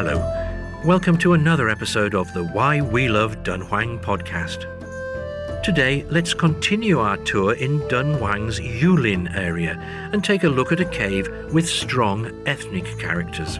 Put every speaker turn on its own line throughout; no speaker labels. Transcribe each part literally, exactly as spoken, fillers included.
Hello, welcome to another episode of the Why We Love Dunhuang podcast. Today, let's continue our tour in Dunhuang's Yulin area and take a look at a cave with strong ethnic characters.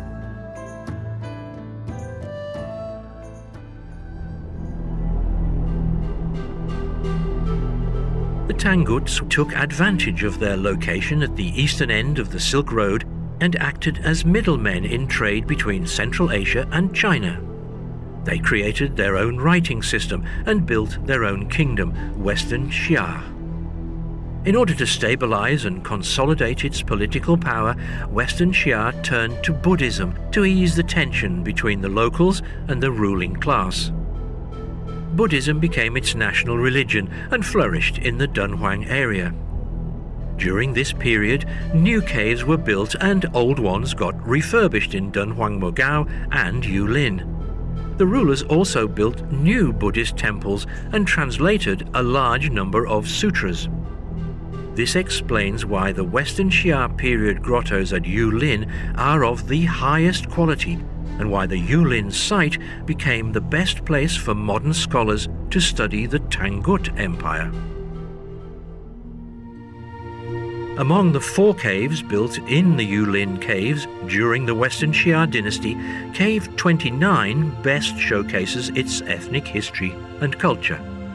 The Tanguts took advantage of their location at the eastern end of the Silk Road and acted as middlemen in trade between Central Asia and China. They created their own writing system and built their own kingdom, Western Xia. In order to stabilize and consolidate its political power, Western Xia turned to Buddhism to ease the tension between the locals and the ruling class. Buddhism became its national religion and flourished in the Dunhuang area. During this period, new caves were built and old ones got refurbished in Dunhuang Mogao and Yulin. The rulers also built new Buddhist temples and translated a large number of sutras. This explains why the Western Xia period grottos at Yulin are of the highest quality, and why the Yulin site became the best place for modern scholars to study the Tangut Empire. Among the four caves built in the Yulin caves during the Western Xia dynasty, Cave twenty-nine best showcases its ethnic history and culture.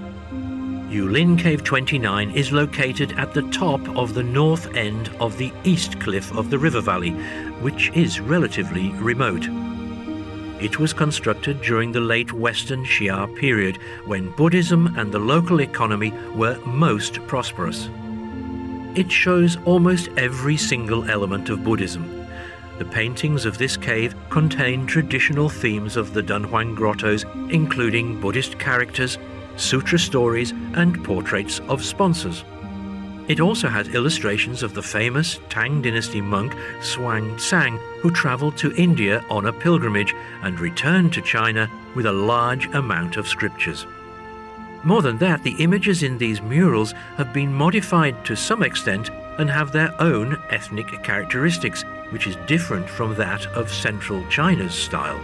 Yulin Cave twenty-nine is located at the top of the north end of the east cliff of the river valley, which is relatively remote. It was constructed during the late Western Xia period, when Buddhism and the local economy were most prosperous. It shows almost every single element of Buddhism. The paintings of this cave contain traditional themes of the Dunhuang grottos, including Buddhist characters, sutra stories, and portraits of sponsors. It also has illustrations of the famous Tang dynasty monk Xuanzang, who traveled to India on a pilgrimage and returned to China with a large amount of scriptures. More than that, the images in these murals have been modified to some extent and have their own ethnic characteristics, which is different from that of Central China's style.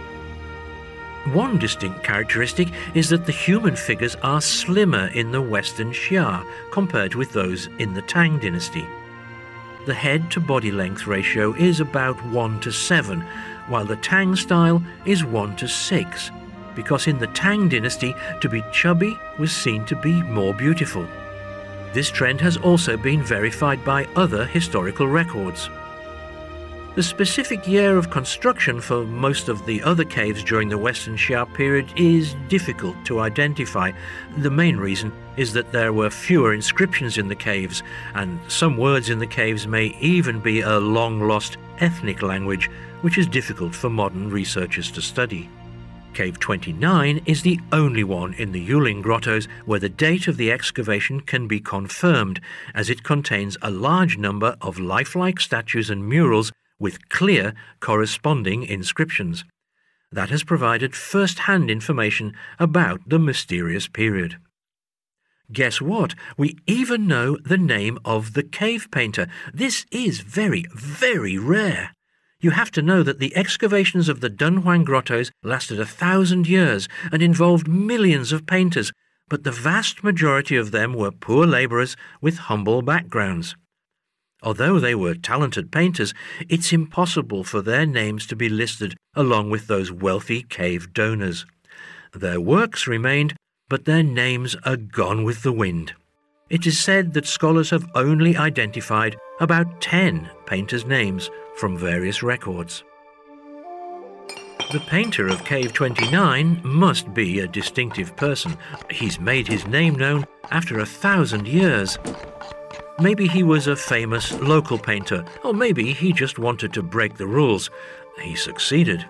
One distinct characteristic is that the human figures are slimmer in the Western Xia compared with those in the Tang dynasty. The head-to-body length ratio is about one to seven, while the Tang style is one to six, because in the Tang dynasty, to be chubby was seen to be more beautiful. This trend has also been verified by other historical records. The specific year of construction for most of the other caves during the Western Xia period is difficult to identify. The main reason is that there were fewer inscriptions in the caves, and some words in the caves may even be a long-lost ethnic language, which is difficult for modern researchers to study. Cave twenty-nine is the only one in the Yulin grottos where the date of the excavation can be confirmed, as it contains a large number of lifelike statues and murals with clear corresponding inscriptions. That has provided first-hand information about the mysterious period. Guess what? We even know the name of the cave painter. This is very, very rare. You have to know that the excavations of the Dunhuang grottos lasted a thousand years and involved millions of painters, but the vast majority of them were poor labourers with humble backgrounds. Although they were talented painters, it's impossible for their names to be listed along with those wealthy cave donors. Their works remained, but their names are gone with the wind. It is said that scholars have only identified about ten painters' names from various records. The painter of Cave twenty-nine must be a distinctive person. He's made his name known after a thousand years. Maybe he was a famous local painter, or maybe he just wanted to break the rules. He succeeded.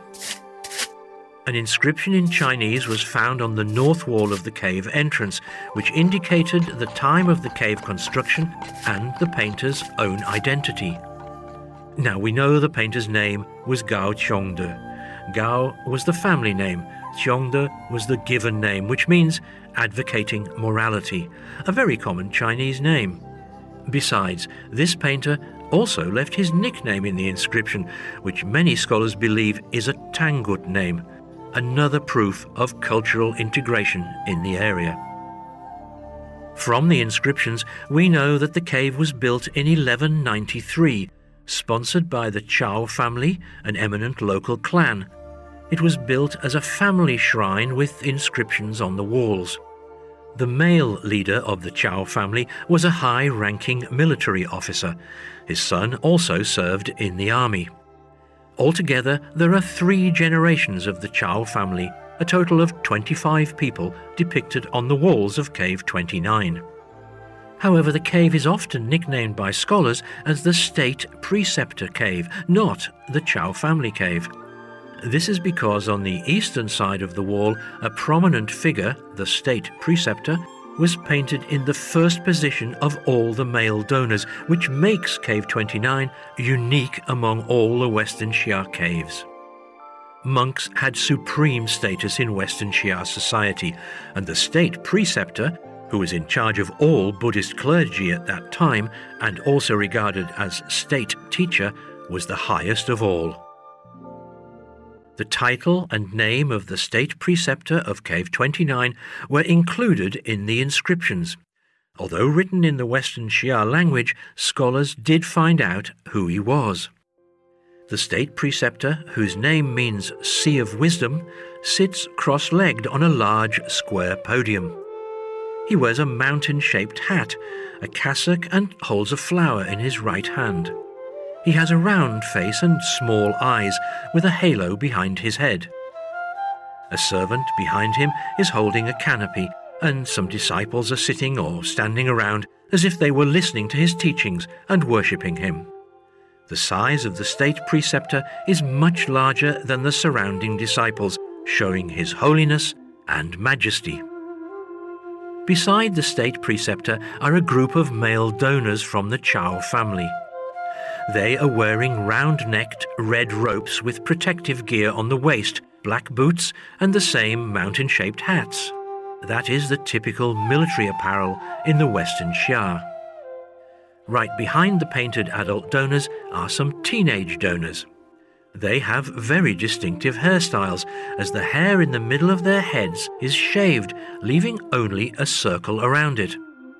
An inscription in Chinese was found on the north wall of the cave entrance, which indicated the time of the cave construction and the painter's own identity. Now we know the painter's name was Gao Qiongde. Gao was the family name, Qiongde was the given name, which means advocating morality, a very common Chinese name. Besides, this painter also left his nickname in the inscription, which many scholars believe is a Tangut name, another proof of cultural integration in the area. From the inscriptions, we know that the cave was built in eleven ninety-three, sponsored by the Chao family, an eminent local clan. It was built as a family shrine with inscriptions on the walls. The male leader of the Chao family was a high-ranking military officer. His son also served in the army. Altogether, there are three generations of the Chao family, a total of twenty-five people depicted on the walls of Cave twenty-nine. However, the cave is often nicknamed by scholars as the State Preceptor Cave, not the Chao family cave. This is because on the eastern side of the wall, a prominent figure, the State Preceptor, was painted in the first position of all the male donors, which makes Cave twenty-nine unique among all the Western Xia caves. Monks had supreme status in Western Xia society, and the State Preceptor, who was in charge of all Buddhist clergy at that time and also regarded as state teacher, was the highest of all. The title and name of the State Preceptor of Cave twenty-nine were included in the inscriptions. Although written in the Western Xia language, scholars did find out who he was. The State Preceptor, whose name means Sea of Wisdom, sits cross-legged on a large square podium. He wears a mountain-shaped hat, a cassock, and holds a flower in his right hand. He has a round face and small eyes, with a halo behind his head. A servant behind him is holding a canopy, and some disciples are sitting or standing around as if they were listening to his teachings and worshipping him. The size of the State Preceptor is much larger than the surrounding disciples, showing his holiness and majesty. Beside the State Preceptor are a group of male donors from the Chao family. They are wearing round-necked red ropes with protective gear on the waist, black boots, and the same mountain-shaped hats. That is the typical military apparel in the Western Xia. Right behind the painted adult donors are some teenage donors. They have very distinctive hairstyles, as the hair in the middle of their heads is shaved, leaving only a circle around it.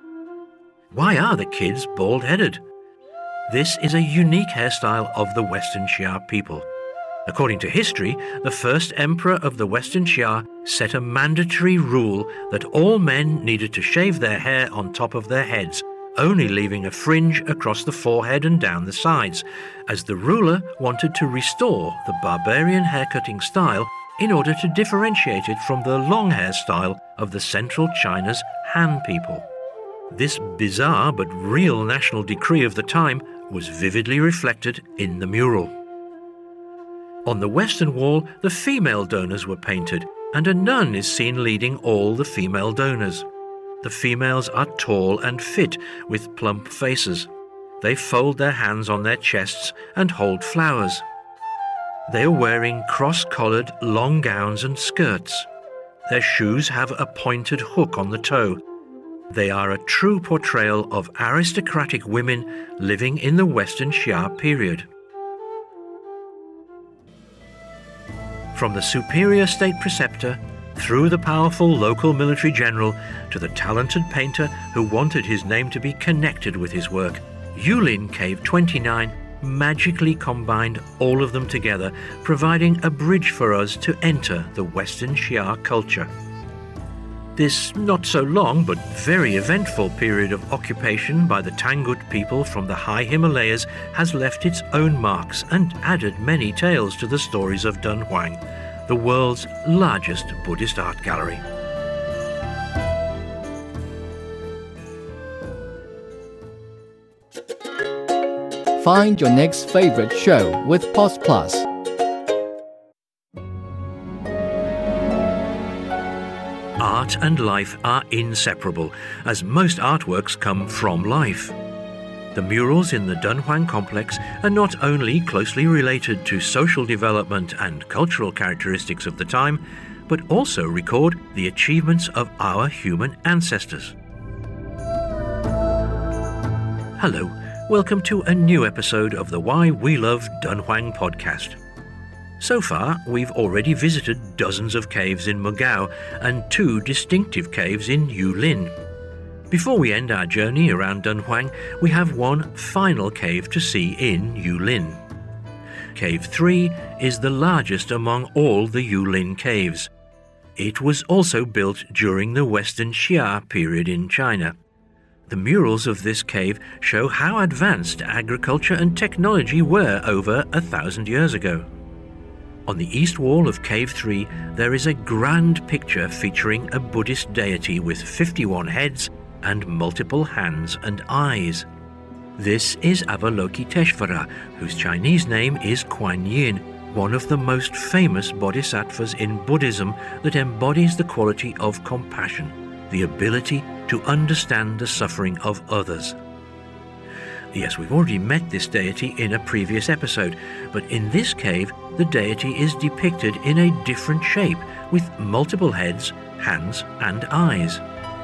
Why are the kids bald-headed? This is a unique hairstyle of the Western Xia people. According to history, the first emperor of the Western Xia set a mandatory rule that all men needed to shave their hair on top of their heads, only leaving a fringe across the forehead and down the sides, as the ruler wanted to restore the barbarian haircutting style in order to differentiate it from the long hairstyle of the central China's Han people. This bizarre but real national decree of the time was vividly reflected in the mural. On the western wall, the female donors were painted, and a nun is seen leading all the female donors. The females are tall and fit, with plump faces. They fold their hands on their chests and hold flowers. They are wearing cross-collared long gowns and skirts. Their shoes have a pointed hook on the toe. They are a true portrayal of aristocratic women living in the Western Xia period. From the superior state preceptor, through the powerful local military general, to the talented painter who wanted his name to be connected with his work, Yulin Cave twenty-nine magically combined all of them together, providing a bridge for us to enter the Western Xia culture. This not so long but very eventful period of occupation by the Tangut people from the high Himalayas has left its own marks and added many tales to the stories of Dunhuang, the world's largest Buddhist art gallery.
Find your next favorite show with Pause Plus.
Art and life are inseparable, as most artworks come from life. The murals in the Dunhuang complex are not only closely related to social development and cultural characteristics of the time, but also record the achievements of our human ancestors. Hello, Welcome to a new episode of the Why We Love Dunhuang podcast. So far, we've already visited dozens of caves in Mogao and two distinctive caves in Yulin. Before we end our journey around Dunhuang, we have one final cave to see in Yulin. Cave three is the largest among all the Yulin caves. It was also built during the Western Xia period in China. The murals of this cave show how advanced agriculture and technology were over a thousand years ago. On the east wall of Cave three, there is a grand picture featuring a Buddhist deity with fifty-one heads and multiple hands and eyes. This is Avalokiteshvara, whose Chinese name is Kuan Yin, one of the most famous bodhisattvas in Buddhism that embodies the quality of compassion, the ability to understand the suffering of others. Yes, we've already met this deity in a previous episode, but in this cave, the deity is depicted in a different shape, with multiple heads, hands, and eyes.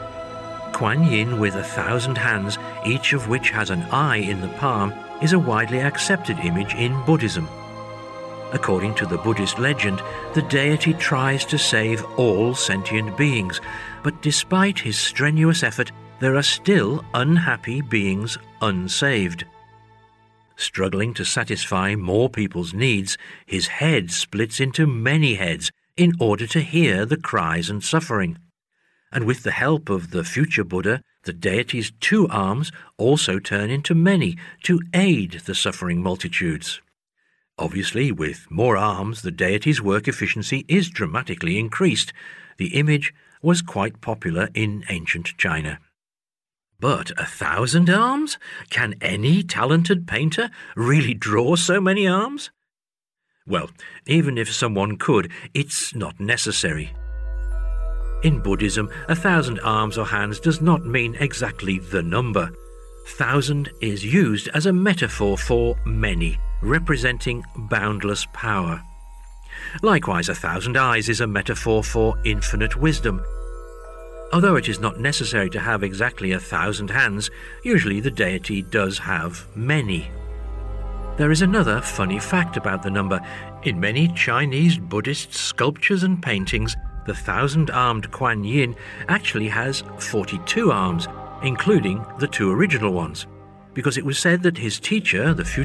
Kuan Yin with a thousand hands, each of which has an eye in the palm, is a widely accepted image in Buddhism. According to the Buddhist legend, the deity tries to save all sentient beings, but despite his strenuous effort, there are still unhappy beings unsaved. Struggling to satisfy more people's needs, his head splits into many heads in order to hear the cries and suffering. And with the help of the future Buddha, the deity's two arms also turn into many to aid the suffering multitudes. Obviously, with more arms, the deity's work efficiency is dramatically increased. The image was quite popular in ancient China. But a thousand arms? Can any talented painter really draw so many arms? Well, even if someone could, it's not necessary. In Buddhism, a thousand arms or hands does not mean exactly the number. Thousand is used as a metaphor for many, representing boundless power. Likewise, a thousand eyes is a metaphor for infinite wisdom. Although it is not necessary to have exactly a thousand hands, usually the deity does have many. There is another funny fact about the number. In many Chinese Buddhist sculptures and paintings, the thousand-armed Kuan Yin actually has forty-two arms, including the two original ones, because it was said that his teacher, the future